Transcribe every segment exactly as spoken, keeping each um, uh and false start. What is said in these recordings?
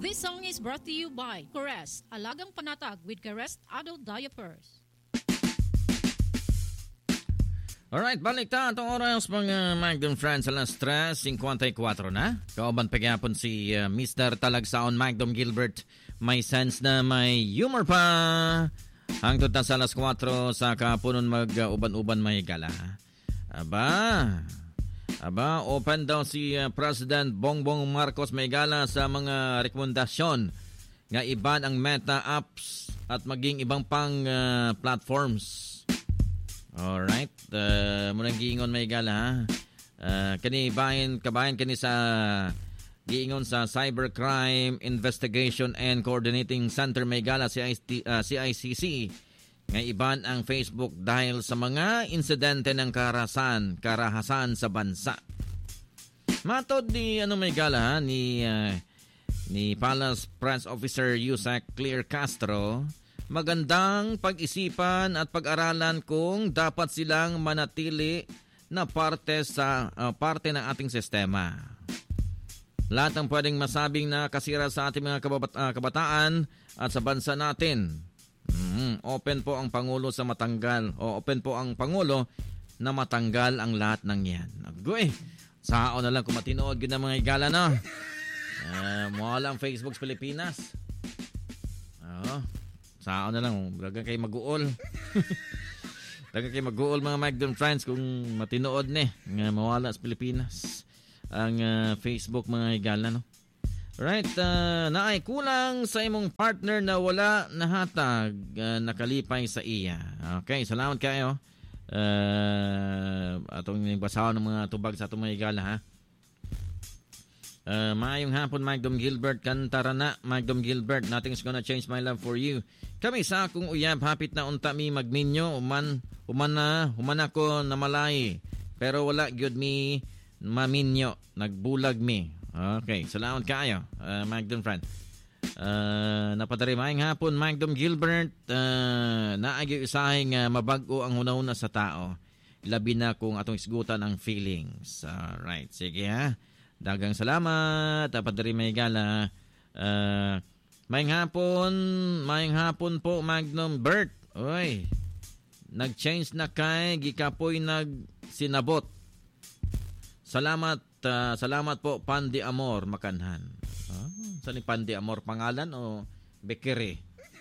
This song is brought to you by Carest, Alagang Panatag with Carest Adult Diapers. Alright, balik ta itong oras mga Magdum friends, alas tres fifty-four na. Kauban pagyapon si uh, Mister Talagsaon Magdum Gilbert. May sense na may humor pa. Hangtod na sa alas four sa kapunon mag-uban-uban may gala. Aba, aba, open daw si uh, President Bongbong Marcos may gala sa mga rekomendasyon nga iban ang Meta apps at maging ibang pang uh, platforms. Alright, uh, munang giingon may gala ha. Uh, kani bahin kabahin kani sa giingon sa Cybercrime Investigation and Coordinating Center may gala si uh, C I C C nga iban ang Facebook dahil sa mga insidente ng karahasan, karahasan sa bansa. Matod ni ano may gala ha, ni uh, ni Palace Press Officer Yusek Clear Castro, magandang pag-isipan at pag-aralan kung dapat silang manatili na parte sa uh, parte ng ating sistema. Lahat ng pwedeng masabing na kasira sa ating mga kabat- uh, kabataan at sa bansa natin. Mm-hmm. Open po ang Pangulo sa matanggal o open po ang Pangulo na matanggal ang lahat ng yan. Agoy, sao na lang kung matinood yun ng mga igala na. Uh, mawala ang Facebook sa Pilipinas. Oo. Sao na lang, dagang kayo mag-uol. Dagang kayo mag-uol mga Magdum friends kung matinood ni nga mawala sa Pilipinas ang uh, Facebook mga igala no. Right, uh, naay kulang sa imong partner na wala nahatag uh, nakalipay sa iya. Okay, salamat kayo. Uh, atong basahan ng mga tubag sa atong mga igala ha. Uh, maayong hapon Magdum Gilbert, kantara na Magdum Gilbert, nothing's gonna change my love for you. Kami sa akong uyab hapit na unta mi magminyo uman uman na human ako na malay pero wala gyud mi maminyo, nagbulag mi. Okay, salamat kayo uh, Magdum friend. Uh, napadari maayong hapon Magdum Gilbert, uh, naagyo isahing uh, mabag-o ang hunahuna sa tao. Labi na kung atong isgutan ang feelings. Alright, sige ha. Dagang salamat. Dapat dari may gala. Uh, mayang hapon. Mayang hapon po, Magnum Bert. Uy. Nag-change na kay. Gikapoy nag-sinabot. Salamat. Uh, salamat po, Pandi Amor, Makanhan. Ah, saan ni Pandi Amor? Pangalan o Bekere?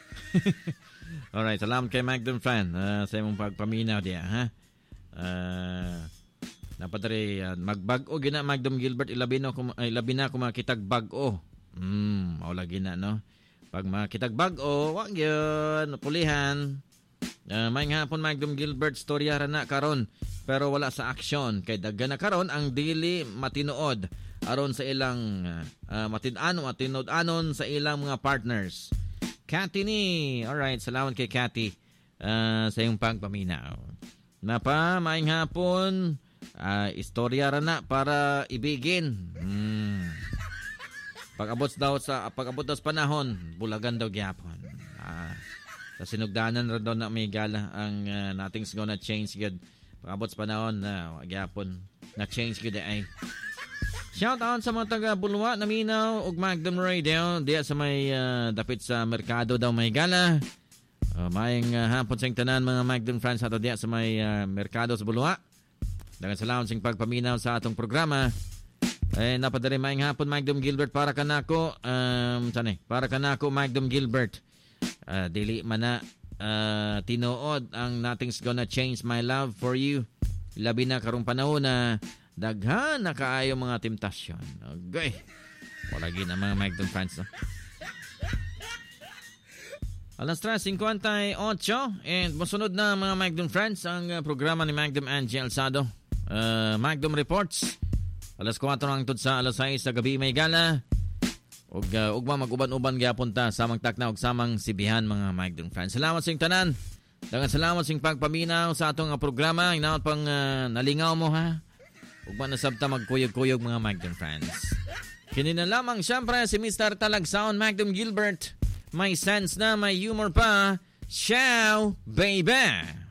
Alright. Salamat kay Magnum Fan. Uh, sa imong pagpaminaw diya. Ha? Uh, Napadari uh, magbag-o gina Magdum Gilbert, ilabi na kung ilabi na kung makitag bag-o. Hmm, mao lagi na no. Pag makitag bag-o, wag gyud pulihan. Uh, may hapon Magdum Gilbert, storya ra na karon pero wala sa aksyon kay daghan na karon ang dili matinuod aron sa ilang uh, matin-ano matinod-anon sa ilang mga partners. Cathy ni. Alright, salamat kay Cathy uh, sa iyong pagpaminaw. Napa, may hapon. Uh, istorya ra na para ibigin. Hmm. Pag-abot daw sa pag-abot daw sa panahon, bulagan daw gyapon. Ah, sa sinugdanan ra daw na may gala ang uh, nothing's gonna change good. Pag-abot sa panahon na uh, gyapon na change good ay. Shout out sa mga taga Bulwa, Naminaw ug Magdum Radio diya sa may uh, dapit sa merkado daw may gala. Uh, mayong uh, hapon sa tanan mga Magdum fans ato diya sa may uh, merkado sa Bulwa. Dagan salamat sa pagpaminaw sa atong programa. Eh, napadari maing hapon Magdum Gilbert para kanako. Um, saan eh? Para kanako Magdum Gilbert. Uh, dili man na uh, tinuod ang nothing's gonna change my love for you. Labi na karong panahon na daghan na kaayo mga temptasyon. Okay. Wala gina mga Magdum fans. No? Alas tres fifty-eight and masunod na mga Magdum friends ang uh, programa ni Magdum Angie Alzado. Uh, Magdum Reports. Alas four hangtod sa alas sais sa gabi may gala. Ug uh, ugma mag-uban-uban gyapon ta samang takna ug samang sibihan mga Magdum friends. Salamat sing tanan. Dagan salamat sing pagpaminaw sa atong uh, programa. Inaot pang uh, nalingaw mo ha. Ugma na sabta magkuyog-kuyog mga Magdum friends. Kini na lamang siyempre si Mister Talagsaon Magdum Gilbert. May sense na may humor pa. Ciao, baby!